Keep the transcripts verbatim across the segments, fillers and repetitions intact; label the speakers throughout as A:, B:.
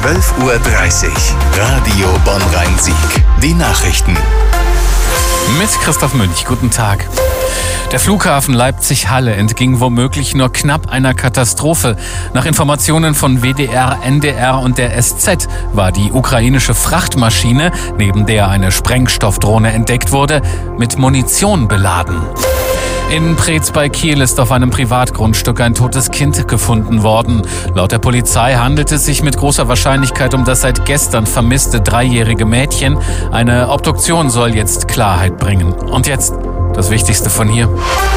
A: zwölf Uhr dreißig. Radio Bonn-Rhein-Sieg. Die Nachrichten.
B: Mit Christoph Münch. Guten Tag. Der Flughafen Leipzig-Halle entging womöglich nur knapp einer Katastrophe. Nach Informationen von W D R, N D R und der S Z war die ukrainische Frachtmaschine, neben der eine Sprengstoffdrohne entdeckt wurde, mit Munition beladen. In Preetz bei Kiel ist auf einem Privatgrundstück ein totes Kind gefunden worden. Laut der Polizei handelt es sich mit großer Wahrscheinlichkeit um das seit gestern vermisste dreijährige Mädchen. Eine Obduktion soll jetzt Klarheit bringen. Und jetzt das Wichtigste von hier.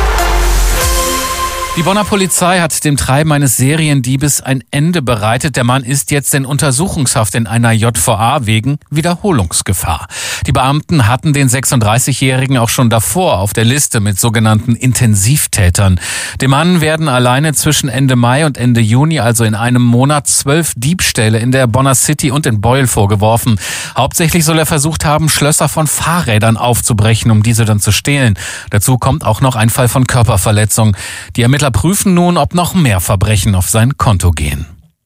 B: Die Bonner Polizei hat dem Treiben eines Seriendiebes ein Ende bereitet. Der Mann ist jetzt in Untersuchungshaft in einer J V A wegen Wiederholungsgefahr. Die Beamten hatten den sechsunddreißigjährigen auch schon davor auf der Liste mit sogenannten Intensivtätern. Dem Mann werden alleine zwischen Ende Mai und Ende Juni, also in einem Monat, zwölf Diebstähle in der Bonner City und in Beuel vorgeworfen. Hauptsächlich soll er versucht haben, Schlösser von Fahrrädern aufzubrechen, um diese dann zu stehlen. Dazu kommt auch noch ein Fall von Körperverletzung. Die Ermittler prüfen nun, ob noch mehr Verbrechen auf sein Konto gehen.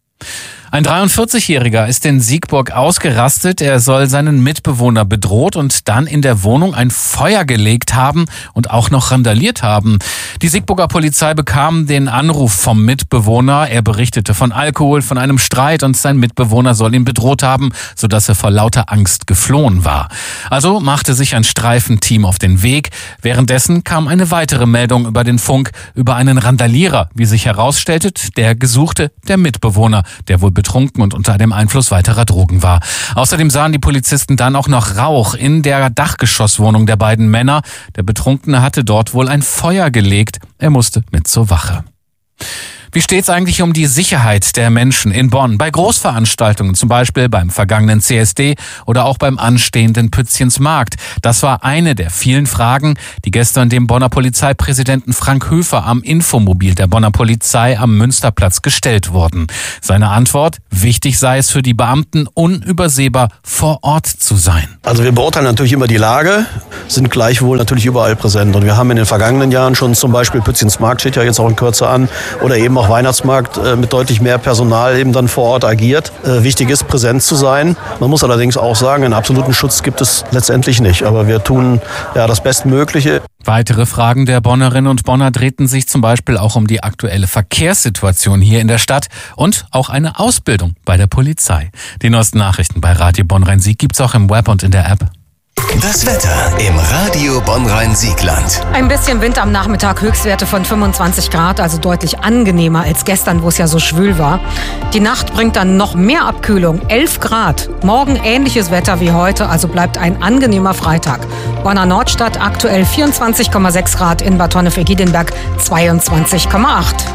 B: Ein dreiundvierzigjähriger ist in Siegburg ausgerastet. Er soll seinen Mitbewohner bedroht und dann in der Wohnung ein Feuer gelegt haben und auch noch randaliert haben. Die Siegburger Polizei bekam den Anruf vom Mitbewohner. Er berichtete von Alkohol, von einem Streit und sein Mitbewohner soll ihn bedroht haben, sodass er vor lauter Angst geflohen war. Also machte sich ein Streifenteam auf den Weg. Währenddessen kam eine weitere Meldung über den Funk über einen Randalierer. Wie sich herausstellte, der Gesuchte, der Mitbewohner, der wohl betrunken und unter dem Einfluss weiterer Drogen war. Außerdem sahen die Polizisten dann auch noch Rauch in der Dachgeschosswohnung der beiden Männer. Der Betrunkene hatte dort wohl ein Feuer gelegt. Er musste mit zur Wache. Wie steht's eigentlich um die Sicherheit der Menschen in Bonn? Bei Großveranstaltungen, zum Beispiel beim vergangenen C S D oder auch beim anstehenden Pützchensmarkt. Das war eine der vielen Fragen, die gestern dem Bonner Polizeipräsidenten Frank Höfer am Infomobil der Bonner Polizei am Münsterplatz gestellt wurden. Seine Antwort: Wichtig sei es für die Beamten, unübersehbar vor Ort zu sein.
C: Also wir beurteilen natürlich immer die Lage, sind gleichwohl natürlich überall präsent. Und wir haben in den vergangenen Jahren schon zum Beispiel Pützchensmarkt, steht ja jetzt auch in Kürze an, oder eben auch Weihnachtsmarkt äh, mit deutlich mehr Personal eben dann vor Ort agiert. Äh, wichtig ist, präsent zu sein. Man muss allerdings auch sagen, einen absoluten Schutz gibt es letztendlich nicht. Aber wir tun ja das Bestmögliche.
B: Weitere Fragen der Bonnerinnen und Bonner drehten sich zum Beispiel auch um die aktuelle Verkehrssituation hier in der Stadt und auch eine Ausbildung bei der Polizei. Die neuesten Nachrichten bei Radio Bonn-Rhein-Sieg gibt's auch im Web und in der App.
A: Das Wetter im Radio Bonn-Rhein-Siegland.
D: Ein bisschen Wind am Nachmittag, Höchstwerte von fünfundzwanzig Grad, also deutlich angenehmer als gestern, wo es ja so schwül war. Die Nacht bringt dann noch mehr Abkühlung, elf Grad. Morgen ähnliches Wetter wie heute, also bleibt ein angenehmer Freitag. Bonner Nordstadt aktuell vierundzwanzig Komma sechs Grad, in Bad Honnef-Egidinberg zweiundzwanzig Komma acht.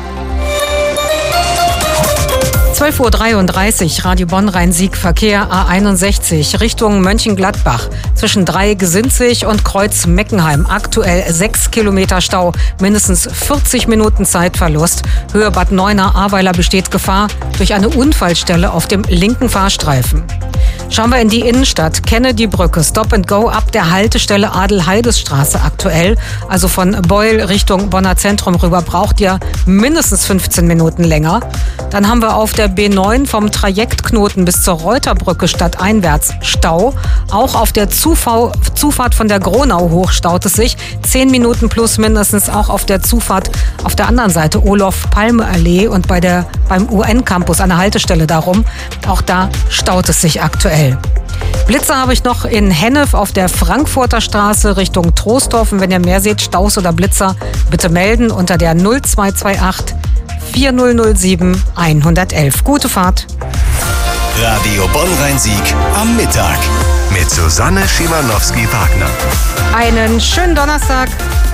D: zwölf Uhr dreiunddreißig, Radio Bonn-Rhein-Sieg, Verkehr A einundsechzig, Richtung Mönchengladbach. Zwischen Dreigesinzig und Kreuz-Meckenheim. Aktuell sechs Kilometer Stau, mindestens vierzig Minuten Zeitverlust. Höhe Bad Neuenahr-Ahrweiler besteht Gefahr durch eine Unfallstelle auf dem linken Fahrstreifen. Schauen wir in die Innenstadt. Kennedy-Brücke, Stop and Go ab der Haltestelle Adelheidesstraße aktuell. Also von Beuel Richtung Bonner Zentrum rüber braucht ihr mindestens fünfzehn Minuten länger. Dann haben wir auf der B neun vom Trajektknoten bis zur Reuterbrücke stadteinwärts Stau. Auch auf der Zufau- Zufahrt von der Gronau hoch staut es sich. Zehn Minuten plus mindestens auch auf der Zufahrt auf der anderen Seite Olof-Palme-Allee und bei der, beim U N-Campus an der Haltestelle darum. Auch da staut es sich aktuell. Blitzer habe ich noch in Hennef auf der Frankfurter Straße Richtung Troisdorf. Und wenn ihr mehr seht, Staus oder Blitzer, bitte melden unter der null zwei zwei acht vier null null sieben eins eins eins. Gute Fahrt.
A: Radio Bonn-Rhein-Sieg am Mittag mit Susanne Schimanowski-Wagner.
D: Einen schönen Donnerstag.